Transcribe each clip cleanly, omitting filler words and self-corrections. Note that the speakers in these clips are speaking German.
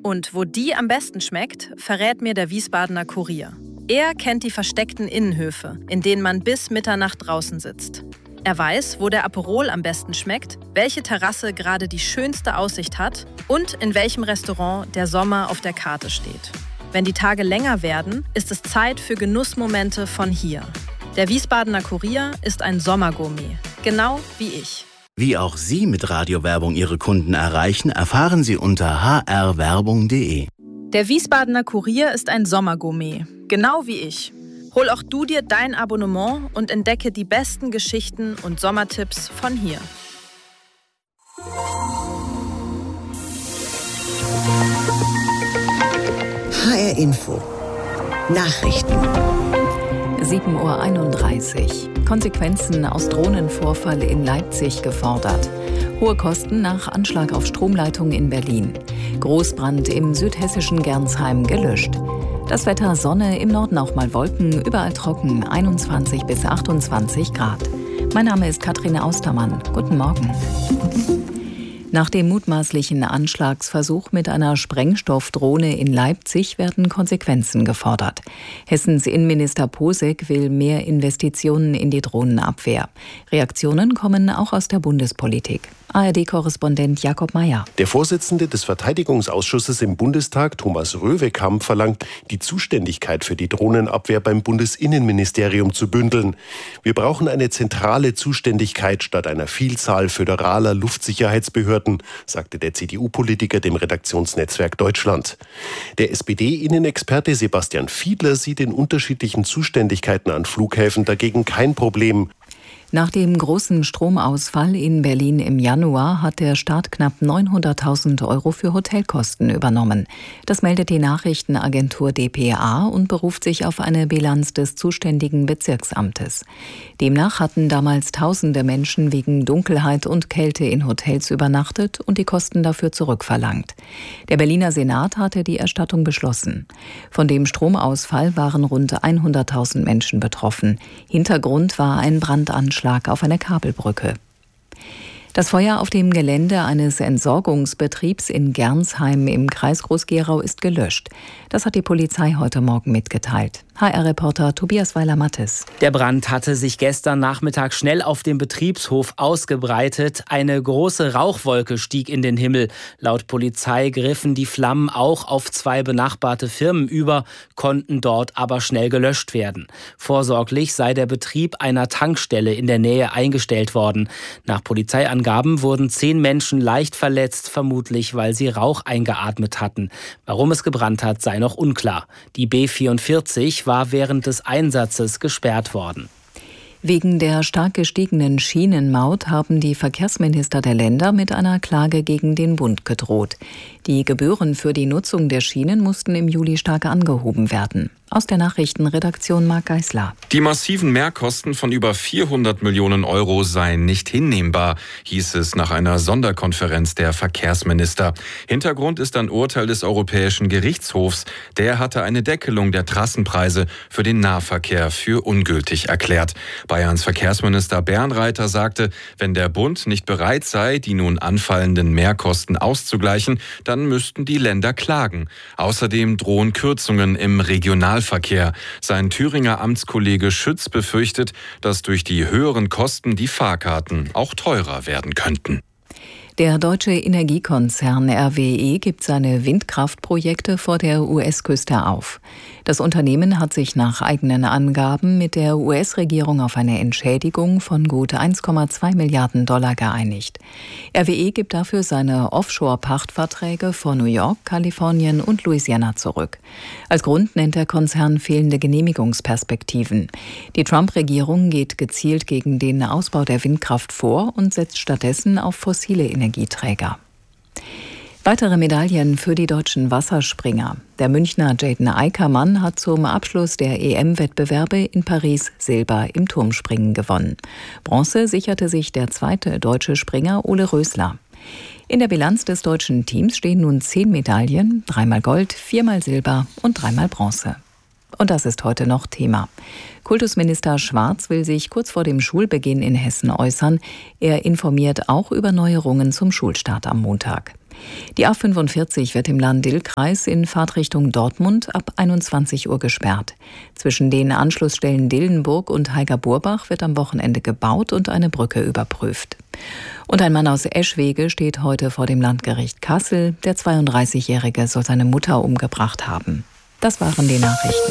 Und wo die am besten schmeckt, verrät mir der Wiesbadener Kurier. Er kennt die versteckten Innenhöfe, in denen man bis Mitternacht draußen sitzt. Er weiß, wo der Aperol am besten schmeckt, welche Terrasse gerade die schönste Aussicht hat und in welchem Restaurant der Sommer auf der Karte steht. Wenn die Tage länger werden, ist es Zeit für Genussmomente von hier. Der Wiesbadener Kurier ist ein Sommergourmet, genau wie ich. Wie auch Sie mit Radiowerbung Ihre Kunden erreichen, erfahren Sie unter hrwerbung.de. Der Wiesbadener Kurier ist ein Sommergourmet, genau wie ich. Hol auch du dir dein Abonnement und entdecke die besten Geschichten und Sommertipps von hier. HR Info. Nachrichten. 7:31 Uhr. Konsequenzen aus Drohnenvorfall in Leipzig gefordert. Hohe Kosten nach Anschlag auf Stromleitung in Berlin. Großbrand im südhessischen Gernsheim gelöscht. Das Wetter: Sonne, im Norden auch mal Wolken, überall trocken, 21 bis 28 Grad. Mein Name ist Katrin Austermann. Guten Morgen. Nach dem mutmaßlichen Anschlagsversuch mit einer Sprengstoffdrohne in Leipzig werden Konsequenzen gefordert. Hessens Innenminister Posek will mehr Investitionen in die Drohnenabwehr. Reaktionen kommen auch aus der Bundespolitik. ARD-Korrespondent Jakob Mayer. Der Vorsitzende des Verteidigungsausschusses im Bundestag, Thomas Röwekamp, verlangt, die Zuständigkeit für die Drohnenabwehr beim Bundesinnenministerium zu bündeln. Wir brauchen eine zentrale Zuständigkeit statt einer Vielzahl föderaler Luftsicherheitsbehörden, sagte der CDU-Politiker dem Redaktionsnetzwerk Deutschland. Der SPD-Innenexperte Sebastian Fiedler sieht in unterschiedlichen Zuständigkeiten an Flughäfen dagegen kein Problem. Nach dem großen Stromausfall in Berlin im Januar hat der Staat knapp 900.000 € für Hotelkosten übernommen. Das meldet die Nachrichtenagentur dpa und beruft sich auf eine Bilanz des zuständigen Bezirksamtes. Demnach hatten damals tausende Menschen wegen Dunkelheit und Kälte in Hotels übernachtet und die Kosten dafür zurückverlangt. Der Berliner Senat hatte die Erstattung beschlossen. Von dem Stromausfall waren rund 100.000 Menschen betroffen. Hintergrund war ein Brandanschlag auf einer Kabelbrücke. Das Feuer auf dem Gelände eines Entsorgungsbetriebs in Gernsheim im Kreis Groß-Gerau ist gelöscht. Das hat die Polizei heute Morgen mitgeteilt. HR-Reporter Tobias Weiler-Mattes. Der Brand hatte sich gestern Nachmittag schnell auf dem Betriebshof ausgebreitet. Eine große Rauchwolke stieg in den Himmel. Laut Polizei griffen die Flammen auch auf 2 benachbarte Firmen über, konnten dort aber schnell gelöscht werden. Vorsorglich sei der Betrieb einer Tankstelle in der Nähe eingestellt worden. Nach Polizeiangaben wurden 10 Menschen leicht verletzt, vermutlich weil sie Rauch eingeatmet hatten. Warum es gebrannt hat, sei noch unklar. Die B44 war während des Einsatzes gesperrt worden. Wegen der stark gestiegenen Schienenmaut haben die Verkehrsminister der Länder mit einer Klage gegen den Bund gedroht. Die Gebühren für die Nutzung der Schienen mussten im Juli stark angehoben werden. Aus der Nachrichtenredaktion Marc Geisler. Die massiven Mehrkosten von über 400 Millionen € seien nicht hinnehmbar, hieß es nach einer Sonderkonferenz der Verkehrsminister. Hintergrund ist ein Urteil des Europäischen Gerichtshofs. Der hatte eine Deckelung der Trassenpreise für den Nahverkehr für ungültig erklärt. Bayerns Verkehrsminister Bernreiter sagte, wenn der Bund nicht bereit sei, die nun anfallenden Mehrkosten auszugleichen, dann müssten die Länder klagen. Außerdem drohen Kürzungen im Regionalverkehr. Sein Thüringer Amtskollege Schütz befürchtet, dass durch die höheren Kosten die Fahrkarten auch teurer werden könnten. Der deutsche Energiekonzern RWE gibt seine Windkraftprojekte vor der US-Küste auf. Das Unternehmen hat sich nach eigenen Angaben mit der US-Regierung auf eine Entschädigung von gut 1,2 Milliarden $ geeinigt. RWE gibt dafür seine Offshore-Pachtverträge vor New York, Kalifornien und Louisiana zurück. Als Grund nennt der Konzern fehlende Genehmigungsperspektiven. Die Trump-Regierung geht gezielt gegen den Ausbau der Windkraft vor und setzt stattdessen auf fossile Energieträger. Weitere Medaillen für die deutschen Wasserspringer. Der Münchner Jaden Eickermann hat zum Abschluss der EM-Wettbewerbe in Paris Silber im Turmspringen gewonnen. Bronze sicherte sich der zweite deutsche Springer Ole Rösler. In der Bilanz des deutschen Teams stehen nun 10 Medaillen, 3-mal Gold, 4-mal Silber und 3-mal Bronze. Und das ist heute noch Thema. Kultusminister Schwarz will sich kurz vor dem Schulbeginn in Hessen äußern. Er informiert auch über Neuerungen zum Schulstart am Montag. Die A45 wird im Lahn-Dill-Kreis in Fahrtrichtung Dortmund ab 21 Uhr gesperrt. Zwischen den Anschlussstellen Dillenburg und Heiger-Burbach wird am Wochenende gebaut und eine Brücke überprüft. Und ein Mann aus Eschwege steht heute vor dem Landgericht Kassel. Der 32-Jährige soll seine Mutter umgebracht haben. Das waren die Nachrichten.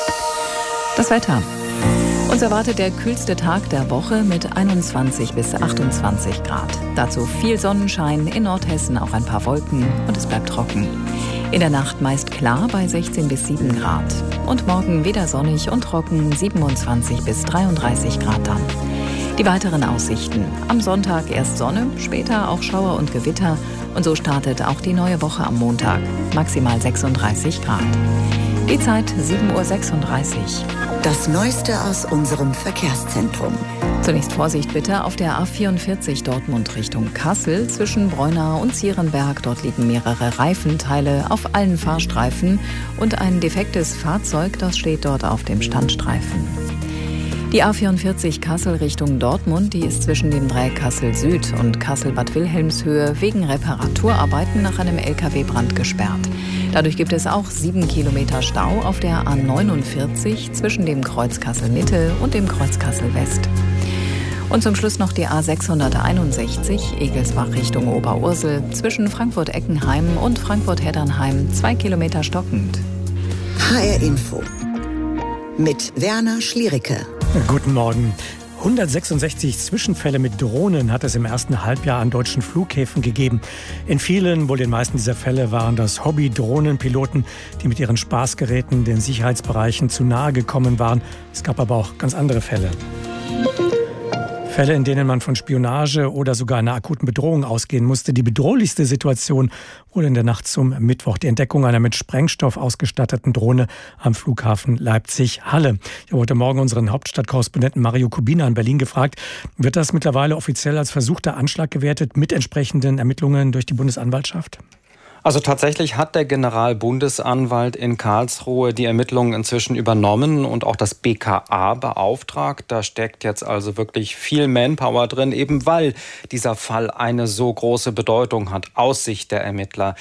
Das Wetter. Uns erwartet der kühlste Tag der Woche mit 21 bis 28 Grad. Dazu viel Sonnenschein, in Nordhessen auch ein paar Wolken und es bleibt trocken. In der Nacht meist klar bei 16 bis 7 Grad. Und morgen wieder sonnig und trocken, 27 bis 33 Grad dann. Die weiteren Aussichten. Am Sonntag erst Sonne, später auch Schauer und Gewitter. Und so startet auch die neue Woche am Montag. Maximal 36 Grad. Die Zeit 7.36 Uhr. Das Neueste aus unserem Verkehrszentrum. Zunächst Vorsicht bitte auf der A44 Dortmund Richtung Kassel zwischen Breunau und Zierenberg. Dort liegen mehrere Reifenteile auf allen Fahrstreifen und ein defektes Fahrzeug, das steht dort auf dem Standstreifen. Die A44 Kassel Richtung Dortmund, die ist zwischen dem Dreieck Kassel Süd und Kassel-Bad Wilhelmshöhe wegen Reparaturarbeiten nach einem LKW-Brand gesperrt. Dadurch gibt es auch 7 Kilometer Stau auf der A49 zwischen dem Kreuz Kassel Mitte und dem Kreuz Kassel West. Und zum Schluss noch die A661 Egelsbach Richtung Oberursel zwischen Frankfurt-Eckenheim und Frankfurt-Heddernheim 2 Kilometer stockend. HR Info mit Werner Schliericke. Guten Morgen. 166 Zwischenfälle mit Drohnen hat es im ersten Halbjahr an deutschen Flughäfen gegeben. In vielen, wohl den meisten dieser Fälle, waren das Hobby-Drohnenpiloten, die mit ihren Spaßgeräten den Sicherheitsbereichen zu nahe gekommen waren. Es gab aber auch ganz andere Fälle. Fälle, in denen man von Spionage oder sogar einer akuten Bedrohung ausgehen musste. Die bedrohlichste Situation wurde in der Nacht zum Mittwoch die Entdeckung einer mit Sprengstoff ausgestatteten Drohne am Flughafen Leipzig-Halle. Ich habe heute Morgen unseren Hauptstadtkorrespondenten Mario Kubina in Berlin gefragt, wird das mittlerweile offiziell als versuchter Anschlag gewertet mit entsprechenden Ermittlungen durch die Bundesanwaltschaft? Also tatsächlich hat der Generalbundesanwalt in Karlsruhe die Ermittlungen inzwischen übernommen und auch das BKA beauftragt. Da steckt jetzt also wirklich viel Manpower drin, eben weil dieser Fall eine so große Bedeutung hat aus Sicht der Ermittler.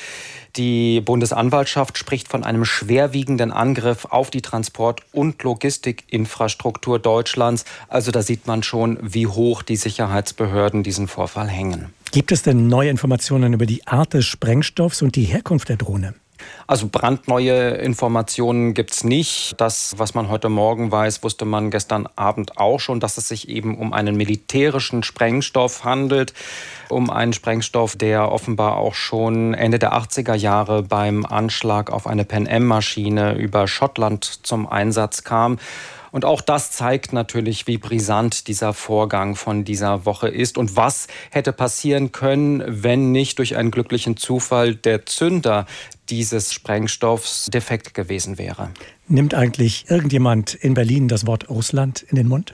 Die Bundesanwaltschaft spricht von einem schwerwiegenden Angriff auf die Transport- und Logistikinfrastruktur Deutschlands. Also da sieht man schon, wie hoch die Sicherheitsbehörden diesen Vorfall hängen. Gibt es denn neue Informationen über die Art des Sprengstoffs und die Herkunft der Drohne? Also brandneue Informationen gibt's nicht. Das, was man heute Morgen weiß, wusste man gestern Abend auch schon, dass es sich eben um einen militärischen Sprengstoff handelt. Um einen Sprengstoff, der offenbar auch schon Ende der 80er Jahre beim Anschlag auf eine Pan-Am-Maschine über Schottland zum Einsatz kam. Und auch das zeigt natürlich, wie brisant dieser Vorgang von dieser Woche ist und was hätte passieren können, wenn nicht durch einen glücklichen Zufall der Zünder dieses Sprengstoffs defekt gewesen wäre. Nimmt eigentlich irgendjemand in Berlin das Wort Russland in den Mund?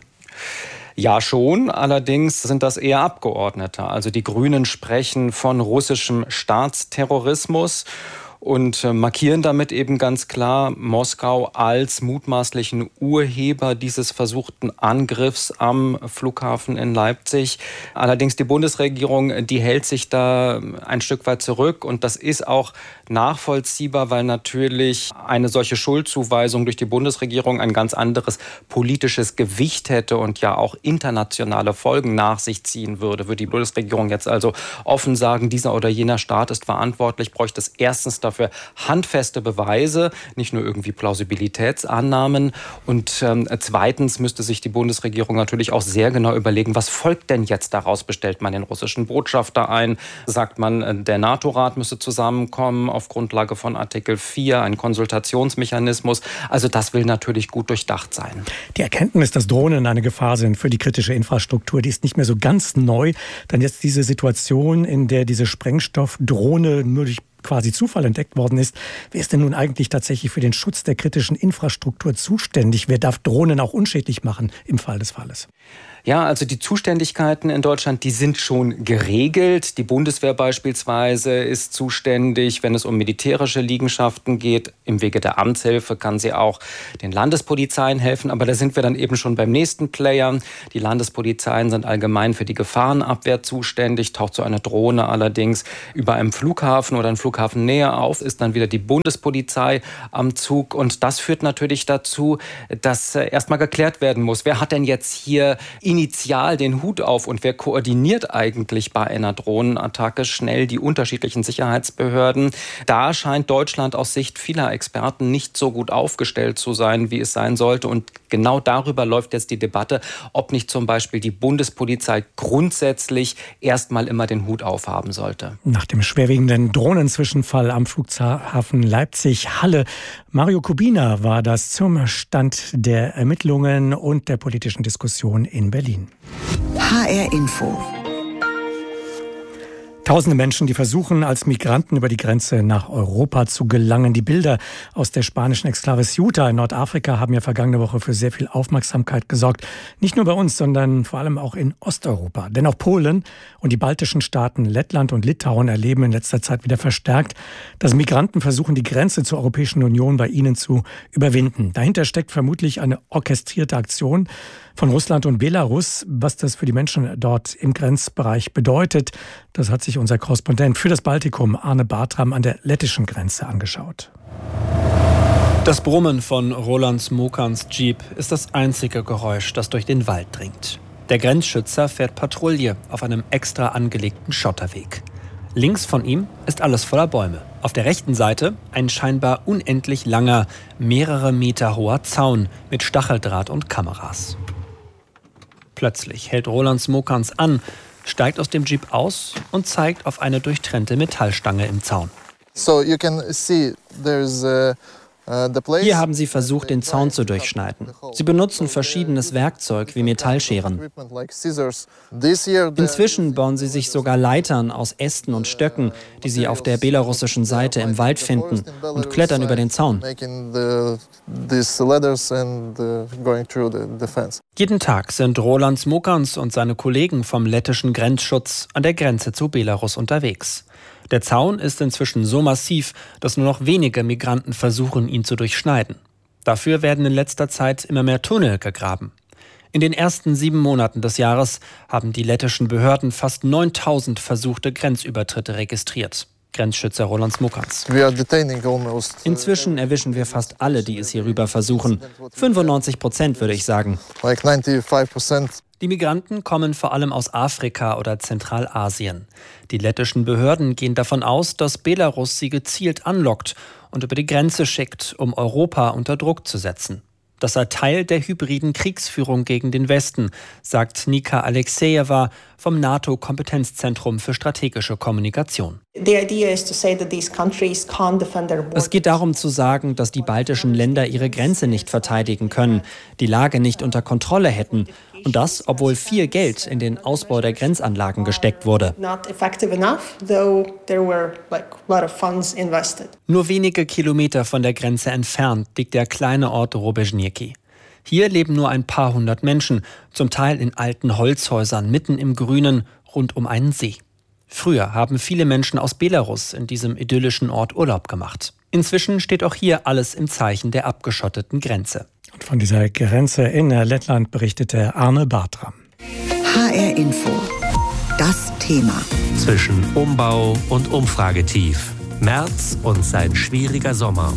Ja, schon. Allerdings sind das eher Abgeordnete. Also die Grünen sprechen von russischem Staatsterrorismus und markieren damit eben ganz klar Moskau als mutmaßlichen Urheber dieses versuchten Angriffs am Flughafen in Leipzig. Allerdings die Bundesregierung, die hält sich da ein Stück weit zurück und das ist auch nachvollziehbar, weil natürlich eine solche Schuldzuweisung durch die Bundesregierung ein ganz anderes politisches Gewicht hätte und ja auch internationale Folgen nach sich ziehen würde. Würde die Bundesregierung jetzt also offen sagen, dieser oder jener Staat ist verantwortlich, bräuchte es erstens dafür handfeste Beweise, nicht nur irgendwie Plausibilitätsannahmen. Und zweitens müsste sich die Bundesregierung natürlich auch sehr genau überlegen, was folgt denn jetzt daraus? Bestellt man den russischen Botschafter ein? Sagt man, der NATO-Rat müsse zusammenkommen auf Grundlage von Artikel 4, ein Konsultationsmechanismus? Also das will natürlich gut durchdacht sein. Die Erkenntnis, dass Drohnen eine Gefahr sind für die kritische Infrastruktur, die ist nicht mehr so ganz neu. Dann jetzt diese Situation, in der diese Sprengstoffdrohne nur durch quasi Zufall entdeckt worden ist. Wer ist denn nun eigentlich tatsächlich für den Schutz der kritischen Infrastruktur zuständig? Wer darf Drohnen auch unschädlich machen im Fall des Falles? Ja, also die Zuständigkeiten in Deutschland, die sind schon geregelt. Die Bundeswehr beispielsweise ist zuständig, wenn es um militärische Liegenschaften geht. Im Wege der Amtshilfe kann sie auch den Landespolizeien helfen. Aber da sind wir dann eben schon beim nächsten Player. Die Landespolizeien sind allgemein für die Gefahrenabwehr zuständig. Taucht so eine Drohne allerdings über einem Flughafen oder in Flughafennähe auf, ist dann wieder die Bundespolizei am Zug. Und das führt natürlich dazu, dass erstmal geklärt werden muss, wer hat denn jetzt hier initial den Hut auf und wer koordiniert eigentlich bei einer Drohnenattacke schnell die unterschiedlichen Sicherheitsbehörden. Da scheint Deutschland aus Sicht vieler Experten nicht so gut aufgestellt zu sein, wie es sein sollte. Und genau darüber läuft jetzt die Debatte, ob nicht zum Beispiel die Bundespolizei grundsätzlich erstmal immer den Hut aufhaben sollte. Nach dem schwerwiegenden Drohnenzwischenfall am Flughafen Leipzig-Halle, Mario Kubina war das zum Stand der Ermittlungen und der politischen Diskussion in Berlin. HR Info. Tausende Menschen, die versuchen, als Migranten über die Grenze nach Europa zu gelangen. Die Bilder aus der spanischen Exklave Ceuta in Nordafrika haben ja vergangene Woche für sehr viel Aufmerksamkeit gesorgt. Nicht nur bei uns, sondern vor allem auch in Osteuropa. Denn auch Polen und die baltischen Staaten Lettland und Litauen erleben in letzter Zeit wieder verstärkt, dass Migranten versuchen, die Grenze zur Europäischen Union bei ihnen zu überwinden. Dahinter steckt vermutlich eine orchestrierte Aktion von Russland und Belarus. Was das für die Menschen dort im Grenzbereich bedeutet, das hat sich unser Korrespondent für das Baltikum, Arne Bartram, an der lettischen Grenze angeschaut. Das Brummen von Roland Smokans Jeep ist das einzige Geräusch, das durch den Wald dringt. Der Grenzschützer fährt Patrouille auf einem extra angelegten Schotterweg. Links von ihm ist alles voller Bäume. Auf der rechten Seite ein scheinbar unendlich langer, mehrere Meter hoher Zaun mit Stacheldraht und Kameras. Plötzlich hält Roland Smokans an, steigt aus dem Jeep aus und zeigt auf eine durchtrennte Metallstange im Zaun. Hier haben sie versucht, den Zaun zu durchschneiden. Sie benutzen verschiedenes Werkzeug wie Metallscheren. Inzwischen bauen sie sich sogar Leitern aus Ästen und Stöcken, die sie auf der belarussischen Seite im Wald finden, und klettern über den Zaun. Jeden Tag sind Roland Smokans und seine Kollegen vom lettischen Grenzschutz an der Grenze zu Belarus unterwegs. Der Zaun ist inzwischen so massiv, dass nur noch wenige Migranten versuchen, ihn zu durchschneiden. Dafür werden in letzter Zeit immer mehr Tunnel gegraben. In den ersten 7 Monaten des Jahres haben die lettischen Behörden fast 9.000 versuchte Grenzübertritte registriert. Grenzschützer Roland Smokans. Inzwischen erwischen wir fast alle, die es hier rüber versuchen. 95%, würde ich sagen. Die Migranten kommen vor allem aus Afrika oder Zentralasien. Die lettischen Behörden gehen davon aus, dass Belarus sie gezielt anlockt und über die Grenze schickt, um Europa unter Druck zu setzen. Das sei Teil der hybriden Kriegsführung gegen den Westen, sagt Nika Alexejeva vom NATO-Kompetenzzentrum für strategische Kommunikation. Es geht darum zu sagen, dass die baltischen Länder ihre Grenze nicht verteidigen können, die Lage nicht unter Kontrolle hätten. Und das, obwohl viel Geld in den Ausbau der Grenzanlagen gesteckt wurde. Nur wenige Kilometer von der Grenze entfernt liegt der kleine Ort Robežňky. Hier leben nur ein paar hundert Menschen, zum Teil in alten Holzhäusern mitten im Grünen, rund um einen See. Früher haben viele Menschen aus Belarus in diesem idyllischen Ort Urlaub gemacht. Inzwischen steht auch hier alles im Zeichen der abgeschotteten Grenze. Und von dieser Grenze in Lettland berichtete Arne Bartram. HR Info. Das Thema. Zwischen Umbau und Umfragetief. März und sein schwieriger Sommer.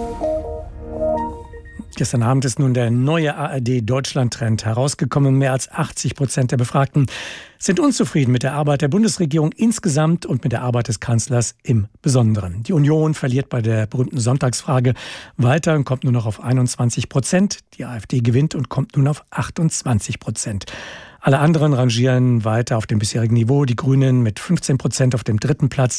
Gestern Abend ist nun der neue ARD-Deutschland-Trend herausgekommen. Mehr als 80% der Befragten sind unzufrieden mit der Arbeit der Bundesregierung insgesamt und mit der Arbeit des Kanzlers im Besonderen. Die Union verliert bei der berühmten Sonntagsfrage weiter und kommt nur noch auf 21%. Die AfD gewinnt und kommt nun auf 28%. Alle anderen rangieren weiter auf dem bisherigen Niveau. Die Grünen mit 15% auf dem 3. Platz,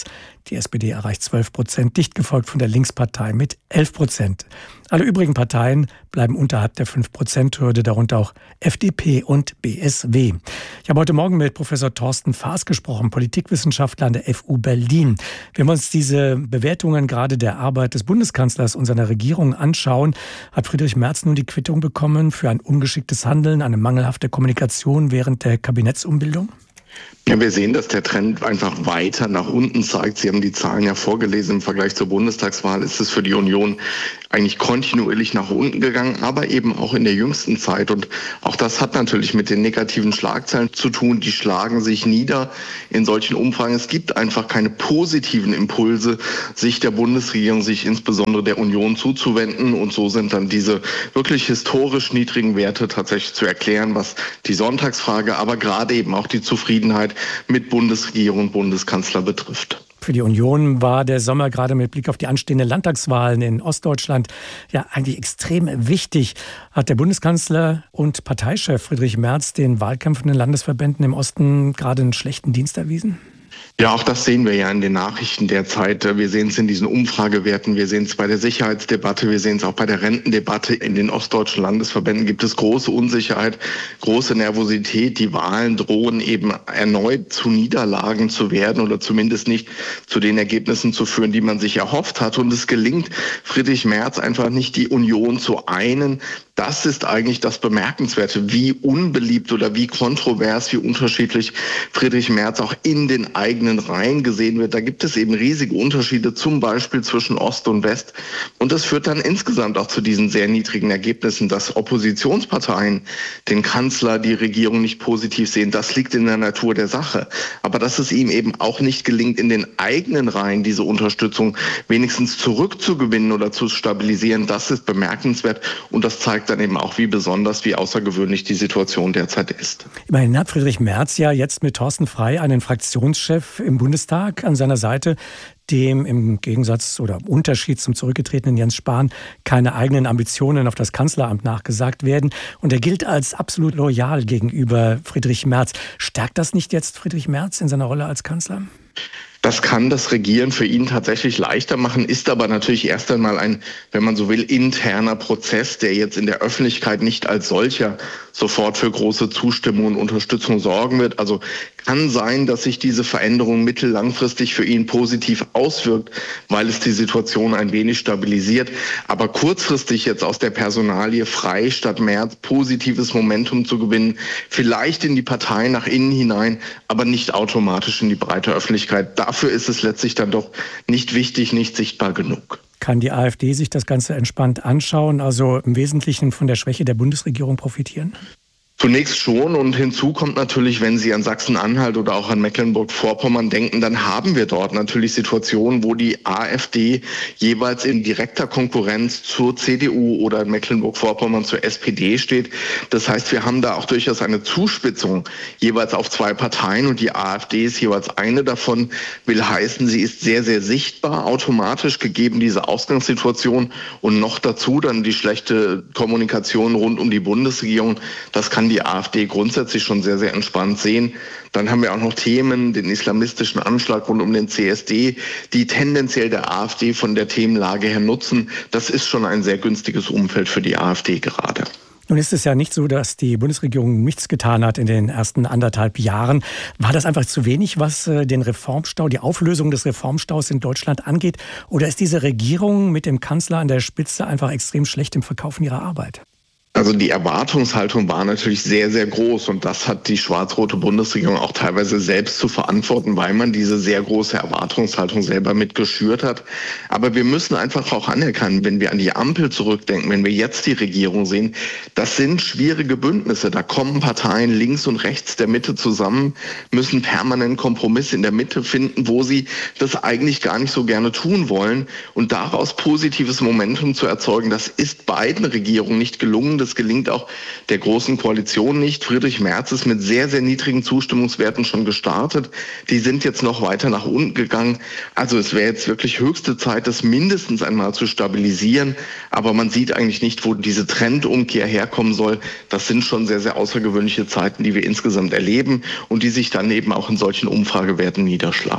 Die SPD erreicht 12%, dicht gefolgt von der Linkspartei mit 11%. Alle übrigen Parteien bleiben unterhalb der 5%-Hürde, darunter auch FDP und BSW. Ich habe heute Morgen mit Professor Thorsten Faas gesprochen, Politikwissenschaftler an der FU Berlin. Wenn wir uns diese Bewertungen gerade der Arbeit des Bundeskanzlers und seiner Regierung anschauen, hat Friedrich Merz nun die Quittung bekommen für ein ungeschicktes Handeln, eine mangelhafte Kommunikation während der Kabinettsumbildung? Ja, wir sehen, dass der Trend einfach weiter nach unten zeigt. Sie haben die Zahlen ja vorgelesen. Im Vergleich zur Bundestagswahl ist es für die Union eigentlich kontinuierlich nach unten gegangen, aber eben auch in der jüngsten Zeit. Und auch das hat natürlich mit den negativen Schlagzeilen zu tun. Die schlagen sich nieder in solchen Umfragen. Es gibt einfach keine positiven Impulse, sich der Bundesregierung, sich insbesondere der Union zuzuwenden. Und so sind dann diese wirklich historisch niedrigen Werte tatsächlich zu erklären, was die Sonntagsfrage, aber gerade eben auch die Zufriedenheit mit Bundesregierung und Bundeskanzler betrifft. Für die Union war der Sommer gerade mit Blick auf die anstehenden Landtagswahlen in Ostdeutschland ja eigentlich extrem wichtig. Hat der Bundeskanzler und Parteichef Friedrich Merz den wahlkämpfenden Landesverbänden im Osten gerade einen schlechten Dienst erwiesen? Ja, auch das sehen wir ja in den Nachrichten derzeit. Wir sehen es in diesen Umfragewerten, wir sehen es bei der Sicherheitsdebatte, wir sehen es auch bei der Rentendebatte. In den ostdeutschen Landesverbänden gibt es große Unsicherheit, große Nervosität. Die Wahlen drohen eben erneut zu Niederlagen zu werden oder zumindest nicht zu den Ergebnissen zu führen, die man sich erhofft hat. Und es gelingt Friedrich Merz einfach nicht, die Union zu einen. Das ist eigentlich das Bemerkenswerte, wie unbeliebt oder wie kontrovers, wie unterschiedlich Friedrich Merz auch in den eigenen Reihen gesehen wird. Da gibt es eben riesige Unterschiede, zum Beispiel zwischen Ost und West. Und das führt dann insgesamt auch zu diesen sehr niedrigen Ergebnissen, dass Oppositionsparteien den Kanzler, die Regierung nicht positiv sehen. Das liegt in der Natur der Sache. Aber dass es ihm eben auch nicht gelingt, in den eigenen Reihen diese Unterstützung wenigstens zurückzugewinnen oder zu stabilisieren, das ist bemerkenswert. Und das zeigt dann eben auch, wie besonders, wie außergewöhnlich die Situation derzeit ist. Immerhin hat Friedrich Merz ja jetzt mit Thorsten Frey einen Fraktionschef im Bundestag an seiner Seite, dem im Gegensatz oder Unterschied zum zurückgetretenen Jens Spahn keine eigenen Ambitionen auf das Kanzleramt nachgesagt werden. Und er gilt als absolut loyal gegenüber Friedrich Merz. Stärkt das nicht jetzt Friedrich Merz in seiner Rolle als Kanzler? Das kann das Regieren für ihn tatsächlich leichter machen, ist aber natürlich erst einmal ein, wenn man so will, interner Prozess, der jetzt in der Öffentlichkeit nicht als solcher sofort für große Zustimmung und Unterstützung sorgen wird. Also kann sein, dass sich diese Veränderung mittellangfristig für ihn positiv auswirkt, weil es die Situation ein wenig stabilisiert. Aber kurzfristig jetzt aus der Personalie Frey statt Merz positives Momentum zu gewinnen, vielleicht in die Partei nach innen hinein, aber nicht automatisch in die breite Öffentlichkeit. Dafür ist es letztlich dann doch nicht wichtig, nicht sichtbar genug. Kann die AfD sich das Ganze entspannt anschauen, also im Wesentlichen von der Schwäche der Bundesregierung profitieren? Zunächst schon, und hinzu kommt natürlich, wenn Sie an Sachsen-Anhalt oder auch an Mecklenburg-Vorpommern denken, dann haben wir dort natürlich Situationen, wo die AfD jeweils in direkter Konkurrenz zur CDU oder in Mecklenburg-Vorpommern zur SPD steht. Das heißt, wir haben da auch durchaus eine Zuspitzung jeweils auf zwei Parteien, und die AfD ist jeweils eine davon, will heißen, sie ist sehr, sehr sichtbar automatisch gegeben diese Ausgangssituation, und noch dazu dann die schlechte Kommunikation rund um die Bundesregierung. Das kann die AfD grundsätzlich schon sehr, sehr entspannt sehen. Dann haben wir auch noch Themen, den islamistischen Anschlag rund um den CSD, die tendenziell der AfD von der Themenlage her nutzen. Das ist schon ein sehr günstiges Umfeld für die AfD gerade. Nun ist es ja nicht so, dass die Bundesregierung nichts getan hat in den ersten 1,5 Jahren. War das einfach zu wenig, was den Reformstau, die Auflösung des Reformstaus in Deutschland angeht? Oder ist diese Regierung mit dem Kanzler an der Spitze einfach extrem schlecht im Verkaufen ihrer Arbeit? Also die Erwartungshaltung war natürlich sehr, sehr groß, und das hat die schwarz-rote Bundesregierung auch teilweise selbst zu verantworten, weil man diese sehr große Erwartungshaltung selber mit geschürt hat. Aber wir müssen einfach auch anerkennen, wenn wir an die Ampel zurückdenken, wenn wir jetzt die Regierung sehen, das sind schwierige Bündnisse. Da kommen Parteien links und rechts der Mitte zusammen, müssen permanent Kompromisse in der Mitte finden, wo sie das eigentlich gar nicht so gerne tun wollen. Und daraus positives Momentum zu erzeugen, das ist beiden Regierungen nicht gelungen. Das gelingt auch der Großen Koalition nicht. Friedrich Merz ist mit sehr, sehr niedrigen Zustimmungswerten schon gestartet. Die sind jetzt noch weiter nach unten gegangen. Also es wäre jetzt wirklich höchste Zeit, das mindestens einmal zu stabilisieren. Aber man sieht eigentlich nicht, wo diese Trendumkehr herkommen soll. Das sind schon sehr, sehr außergewöhnliche Zeiten, die wir insgesamt erleben und die sich dann eben auch in solchen Umfragewerten niederschlagen.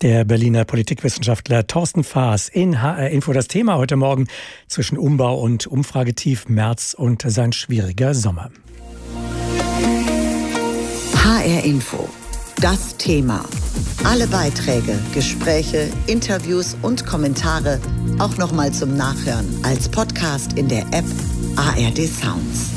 Der Berliner Politikwissenschaftler Thorsten Faas in HR Info. Das Thema heute Morgen zwischen Umbau und Umfragetief, Merz und sein schwieriger Sommer. HR Info. Das Thema. Alle Beiträge, Gespräche, Interviews und Kommentare auch nochmal zum Nachhören als Podcast in der App ARD Sounds.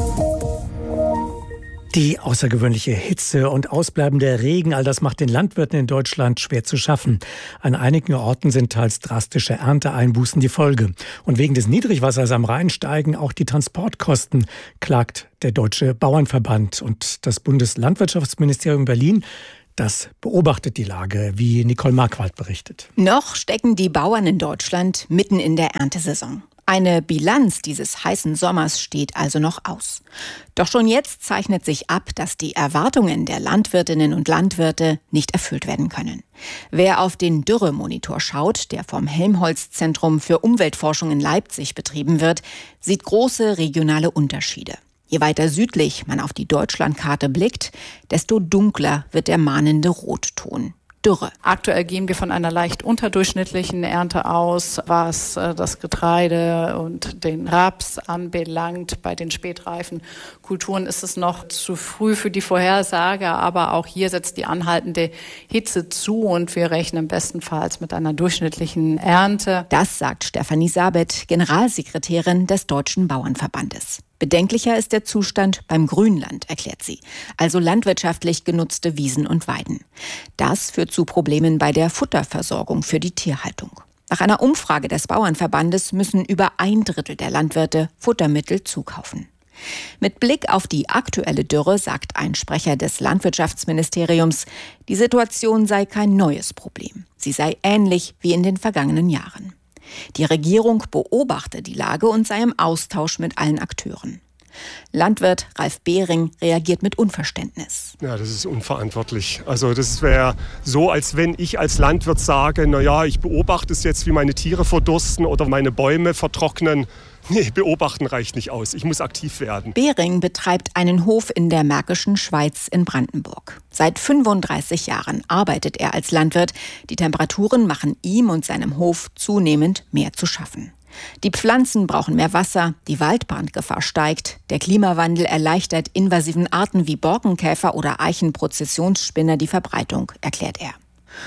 Die außergewöhnliche Hitze und ausbleibender Regen, all das macht den Landwirten in Deutschland schwer zu schaffen. An einigen Orten sind teils drastische Ernteeinbußen die Folge. Und wegen des Niedrigwassers am Rhein steigen auch die Transportkosten, klagt der Deutsche Bauernverband. Und das Bundeslandwirtschaftsministerium Berlin, das beobachtet die Lage, wie Nicole Markwald berichtet. Noch stecken die Bauern in Deutschland mitten in der Erntesaison. Eine Bilanz dieses heißen Sommers steht also noch aus. Doch schon jetzt zeichnet sich ab, dass die Erwartungen der Landwirtinnen und Landwirte nicht erfüllt werden können. Wer auf den Dürremonitor schaut, der vom Helmholtz-Zentrum für Umweltforschung in Leipzig betrieben wird, sieht große regionale Unterschiede. Je weiter südlich man auf die Deutschlandkarte blickt, desto dunkler wird der mahnende Rotton. Dürre. Aktuell gehen wir von einer leicht unterdurchschnittlichen Ernte aus, was das Getreide und den Raps anbelangt. Bei den spätreifen Kulturen ist es noch zu früh für die Vorhersage, aber auch hier setzt die anhaltende Hitze zu und wir rechnen bestenfalls mit einer durchschnittlichen Ernte. Das sagt Stefanie Sabet, Generalsekretärin des Deutschen Bauernverbandes. Bedenklicher ist der Zustand beim Grünland, erklärt sie, also landwirtschaftlich genutzte Wiesen und Weiden. Das führt zu Problemen bei der Futterversorgung für die Tierhaltung. Nach einer Umfrage des Bauernverbandes müssen über 1/3 der Landwirte Futtermittel zukaufen. Mit Blick auf die aktuelle Dürre sagt ein Sprecher des Landwirtschaftsministeriums, die Situation sei kein neues Problem. Sie sei ähnlich wie in den vergangenen Jahren. Die Regierung beobachte die Lage und sei im Austausch mit allen Akteuren. Landwirt Ralf Behring reagiert mit Unverständnis. Ja, das ist unverantwortlich. Also das wäre so, als wenn ich als Landwirt sage, naja, ich beobachte es jetzt, wie meine Tiere verdursten oder meine Bäume vertrocknen. Nee, beobachten reicht nicht aus. Ich muss aktiv werden. Behring betreibt einen Hof in der Märkischen Schweiz in Brandenburg. Seit 35 Jahren arbeitet er als Landwirt. Die Temperaturen machen ihm und seinem Hof zunehmend mehr zu schaffen. Die Pflanzen brauchen mehr Wasser, die Waldbrandgefahr steigt, der Klimawandel erleichtert invasiven Arten wie Borkenkäfer oder Eichenprozessionsspinner die Verbreitung, erklärt er.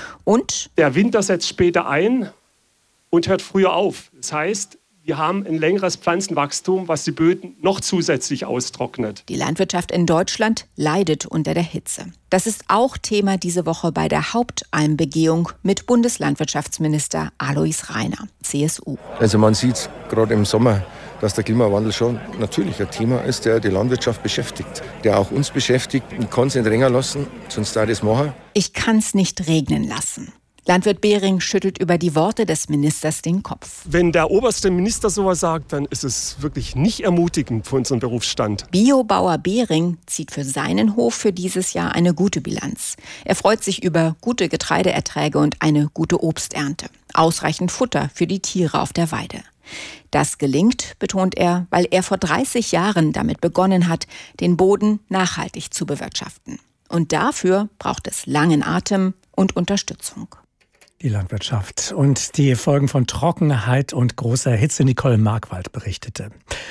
Und der Winter setzt später ein und hört früher auf. Das heißt, wir haben ein längeres Pflanzenwachstum, was die Böden noch zusätzlich austrocknet. Die Landwirtschaft in Deutschland leidet unter der Hitze. Das ist auch Thema diese Woche bei der Hauptalmbegehung mit Bundeslandwirtschaftsminister Alois Rainer, CSU. Also man sieht gerade im Sommer, dass der Klimawandel schon natürlich ein Thema ist, der die Landwirtschaft beschäftigt, der auch uns beschäftigt. Ich kann es nicht regnen lassen, sonst darf ich das machen. Ich kann es nicht regnen lassen. Landwirt Behring schüttelt über die Worte des Ministers den Kopf. Wenn der oberste Minister sowas sagt, dann ist es wirklich nicht ermutigend für unseren Berufsstand. Biobauer Behring zieht für seinen Hof für dieses Jahr eine gute Bilanz. Er freut sich über gute Getreideerträge und eine gute Obsternte. Ausreichend Futter für die Tiere auf der Weide. Das gelingt, betont er, weil er vor 30 Jahren damit begonnen hat, den Boden nachhaltig zu bewirtschaften. Und dafür braucht es langen Atem und Unterstützung. Die Landwirtschaft und die Folgen von Trockenheit und großer Hitze. Nicole Markwald berichtete.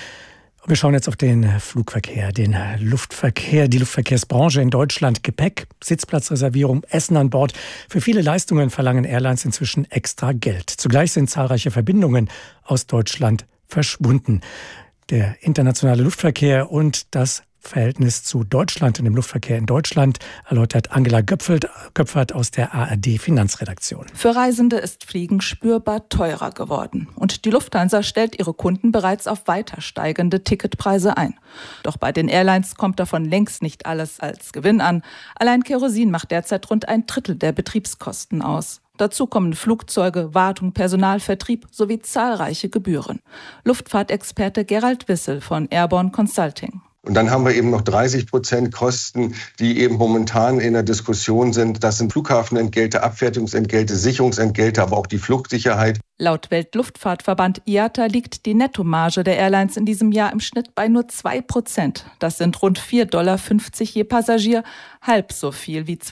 Wir schauen jetzt auf den Flugverkehr, den Luftverkehr, die Luftverkehrsbranche in Deutschland. Gepäck, Sitzplatzreservierung, Essen an Bord. Für viele Leistungen verlangen Airlines inzwischen extra Geld. Zugleich sind zahlreiche Verbindungen aus Deutschland verschwunden. Der internationale Luftverkehr und das Verhältnis zu Deutschland und dem Luftverkehr in Deutschland erläutert Angela Göpfert aus der ARD-Finanzredaktion. Für Reisende ist Fliegen spürbar teurer geworden. Und die Lufthansa stellt ihre Kunden bereits auf weiter steigende Ticketpreise ein. Doch bei den Airlines kommt davon längst nicht alles als Gewinn an. Allein Kerosin macht derzeit rund 1/3 der Betriebskosten aus. Dazu kommen Flugzeuge, Wartung, Personal, Vertrieb sowie zahlreiche Gebühren. Luftfahrtexperte Gerald Wissel von Airborne Consulting. Und dann haben wir eben noch 30% Kosten, die eben momentan in der Diskussion sind. Das sind Flughafenentgelte, Abfertigungsentgelte, Sicherungsentgelte, aber auch die Fluchtsicherheit. Laut Weltluftfahrtverband IATA liegt die Nettomarge der Airlines in diesem Jahr im Schnitt bei nur 2%. Das sind rund $4,50 je Passagier, halb so viel wie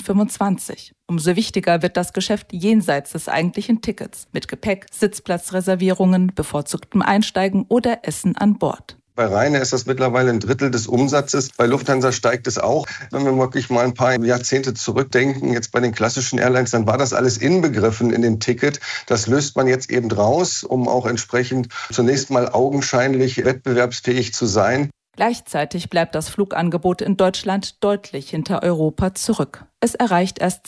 2025. Umso wichtiger wird das Geschäft jenseits des eigentlichen Tickets, mit Gepäck, Sitzplatzreservierungen, bevorzugtem Einsteigen oder Essen an Bord. Bei Ryanair ist das mittlerweile 1/3 des Umsatzes. Bei Lufthansa steigt es auch. Wenn wir wirklich mal ein paar Jahrzehnte zurückdenken, jetzt bei den klassischen Airlines, dann war das alles inbegriffen in dem Ticket. Das löst man jetzt eben raus, um auch entsprechend zunächst mal augenscheinlich wettbewerbsfähig zu sein. Gleichzeitig bleibt das Flugangebot in Deutschland deutlich hinter Europa zurück. Es erreicht erst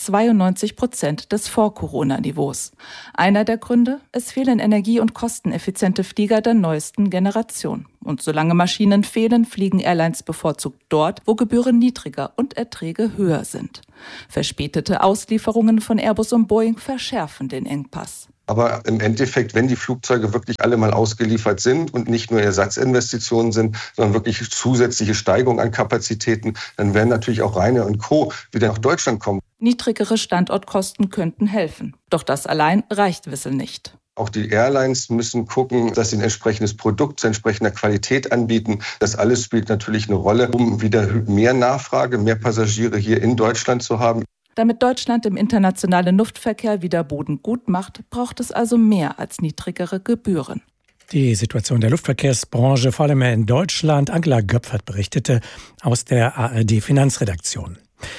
92% des Vor-Corona-Niveaus. Einer der Gründe? Es fehlen energie- und kosteneffiziente Flieger der neuesten Generation. Und solange Maschinen fehlen, fliegen Airlines bevorzugt dort, wo Gebühren niedriger und Erträge höher sind. Verspätete Auslieferungen von Airbus und Boeing verschärfen den Engpass. Aber im Endeffekt, wenn die Flugzeuge wirklich alle mal ausgeliefert sind und nicht nur Ersatzinvestitionen sind, sondern wirklich zusätzliche Steigerung an Kapazitäten, dann werden natürlich auch Ryanair und Co. wieder nach Deutschland kommen. Niedrigere Standortkosten könnten helfen. Doch das allein reicht Wissel nicht. Auch die Airlines müssen gucken, dass sie ein entsprechendes Produkt zu entsprechender Qualität anbieten. Das alles spielt natürlich eine Rolle, um wieder mehr Nachfrage, mehr Passagiere hier in Deutschland zu haben. Damit Deutschland im internationalen Luftverkehr wieder Boden gut macht, braucht es also mehr als niedrigere Gebühren. Die Situation der Luftverkehrsbranche, vor allem in Deutschland. Angela Göpfert berichtete aus der ARD-Finanzredaktion.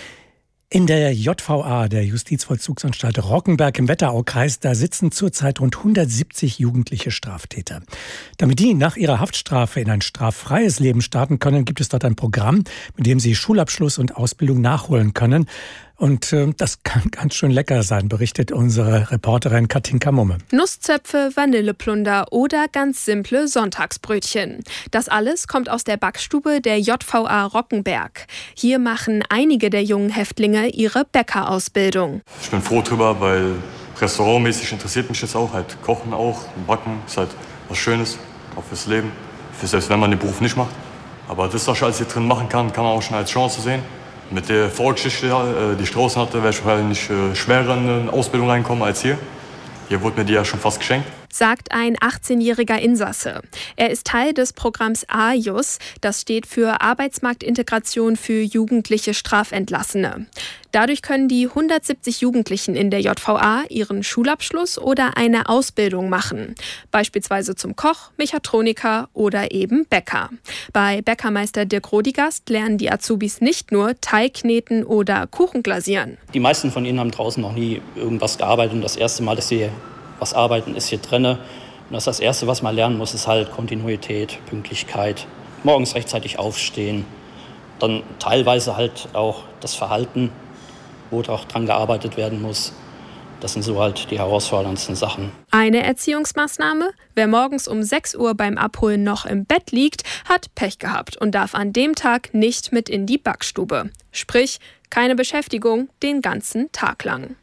In der JVA, der Justizvollzugsanstalt Rockenberg im Wetteraukreis, da sitzen zurzeit rund 170 jugendliche Straftäter. Damit die nach ihrer Haftstrafe in ein straffreies Leben starten können, gibt es dort ein Programm, mit dem sie Schulabschluss und Ausbildung nachholen können. Und das kann ganz schön lecker sein, berichtet unsere Reporterin Katinka Mumme. Nusszöpfe, Vanilleplunder oder ganz simple Sonntagsbrötchen. Das alles kommt aus der Backstube der JVA Rockenberg. Hier machen einige der jungen Häftlinge ihre Bäckerausbildung. Ich bin froh drüber, weil restaurantmäßig interessiert mich das auch. Halt Kochen auch, Backen ist halt was Schönes, auch fürs Leben. Selbst wenn man den Beruf nicht macht. Aber das, was ich alles hier drin machen kann man auch schon als Chance sehen. Mit der Vorgeschichte, die ich draußen hatte, wäre ich wahrscheinlich schwerer in eine Ausbildung reinkommen als hier. Hier wurde mir die ja schon fast geschenkt. Sagt ein 18-jähriger Insasse. Er ist Teil des Programms AJUS, das steht für Arbeitsmarktintegration für jugendliche Strafentlassene. Dadurch können die 170 Jugendlichen in der JVA ihren Schulabschluss oder eine Ausbildung machen. Beispielsweise zum Koch, Mechatroniker oder eben Bäcker. Bei Bäckermeister Dirk Rodigast lernen die Azubis nicht nur Teig kneten oder Kuchen glasieren. Die meisten von ihnen haben draußen noch nie irgendwas gearbeitet und das erste Mal, dass sie was arbeiten, ist hier drinne. Und das Erste, was man lernen muss, ist halt Kontinuität, Pünktlichkeit, morgens rechtzeitig aufstehen. Dann teilweise halt auch das Verhalten, wo auch dran gearbeitet werden muss. Das sind so halt die herausforderndsten Sachen. Eine Erziehungsmaßnahme? Wer morgens um 6 Uhr beim Abholen noch im Bett liegt, hat Pech gehabt und darf an dem Tag nicht mit in die Backstube. Sprich, keine Beschäftigung den ganzen Tag lang.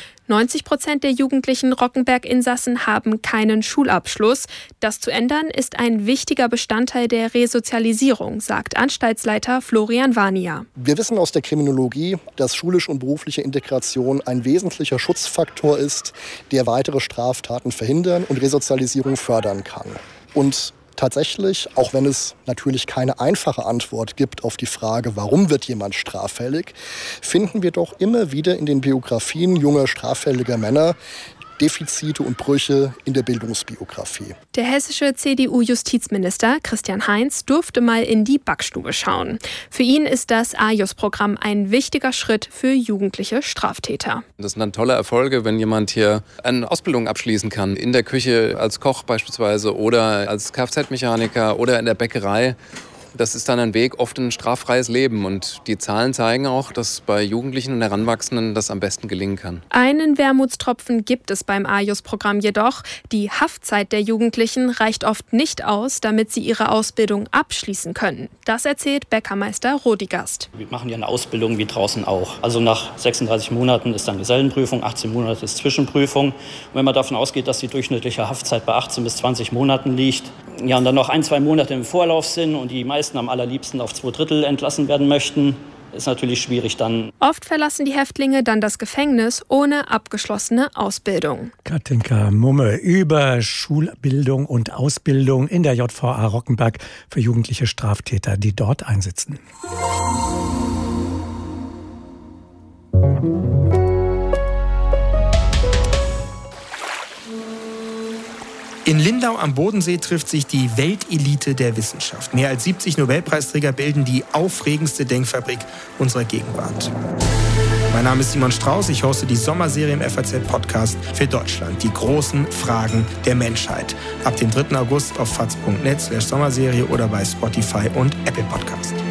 90% der jugendlichen Rockenberg-Insassen haben keinen Schulabschluss. Das zu ändern ist ein wichtiger Bestandteil der Resozialisierung, sagt Anstaltsleiter Florian Vania. Wir wissen aus der Kriminologie, dass schulische und berufliche Integration ein wesentlicher Schutzfaktor ist, der weitere Straftaten verhindern und Resozialisierung fördern kann. Und tatsächlich, auch wenn es natürlich keine einfache Antwort gibt auf die Frage, warum wird jemand straffällig, finden wir doch immer wieder in den Biografien junger straffälliger Männer Defizite und Brüche in der Bildungsbiografie. Der hessische CDU-Justizminister Christian Heinz durfte mal in die Backstube schauen. Für ihn ist das AJUS-Programm ein wichtiger Schritt für jugendliche Straftäter. Das sind dann tolle Erfolge, wenn jemand hier eine Ausbildung abschließen kann. In der Küche als Koch beispielsweise oder als Kfz-Mechaniker oder in der Bäckerei. Das ist dann ein Weg oft in ein straffreies Leben. Und die Zahlen zeigen auch, dass bei Jugendlichen und Heranwachsenden das am besten gelingen kann. Einen Wermutstropfen gibt es beim AJUS-Programm jedoch. Die Haftzeit der Jugendlichen reicht oft nicht aus, damit sie ihre Ausbildung abschließen können. Das erzählt Bäckermeister Rodigast. Wir machen ja eine Ausbildung wie draußen auch. Also nach 36 Monaten ist dann Gesellenprüfung, 18 Monate ist Zwischenprüfung. Und wenn man davon ausgeht, dass die durchschnittliche Haftzeit bei 18 bis 20 Monaten liegt Ja, und dann noch 1-2 Monate im Vorlauf sind und die meisten am allerliebsten auf 2/3 entlassen werden möchten, ist natürlich schwierig dann. Oft verlassen die Häftlinge dann das Gefängnis ohne abgeschlossene Ausbildung. Katinka Mumme über Schulbildung und Ausbildung in der JVA Rockenberg für jugendliche Straftäter, die dort einsitzen. In Lindau am Bodensee trifft sich die Weltelite der Wissenschaft. Mehr als 70 Nobelpreisträger bilden die aufregendste Denkfabrik unserer Gegenwart. Mein Name ist Simon Strauß, ich hoste die Sommerserie im FAZ-Podcast für Deutschland. Die großen Fragen der Menschheit. Ab dem 3. August auf faz.net/Sommerserie oder bei Spotify und Apple Podcast.